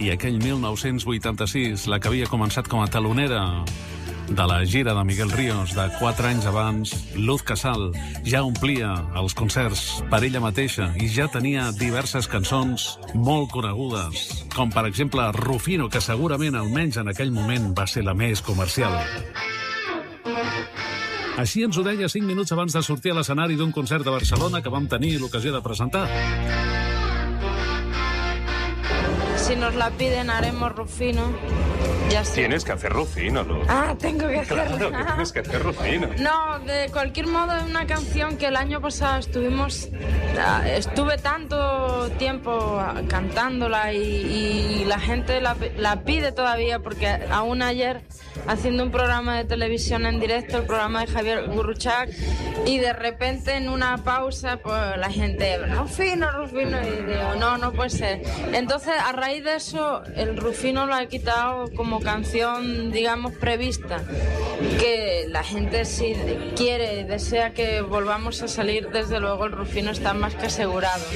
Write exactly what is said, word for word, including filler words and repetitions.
I aquell mil nou-cents vuitanta-sis, la que havia començat com a talonera de la gira de Miguel Ríos de quatre anys abans, Luz Casal ja omplia els concerts per ella mateixa i ja tenia diverses cançons molt conegudes, com per exemple Rufino, que segurament almenys en aquell moment va ser la més comercial. Així ens ho deia cinc minuts abans de sortir a l'escenari d'un concert de Barcelona que vam tenir l'ocasió de presentar. Si nos la piden, haremos Rufino. Ya sé. Tienes que hacer Rufino, Luz. Ah, tengo que hacerlo. Claro que tienes que hacer Rufino. No, de cualquier modo, es una canción que el año pasado estuvimos... Estuve tanto tiempo cantándola y, y la gente la, la pide todavía, porque aún ayer, haciendo un programa de televisión en directo, el programa de Javier Gurruchac, y de repente en una pausa, pues la gente, Rufino, Rufino, y digo, no, no puede ser. Entonces, a raíz de eso, el Rufino lo ha quitado como canción, digamos, prevista, que la gente, si quiere, desea que volvamos a salir, desde luego el Rufino está más que asegurado.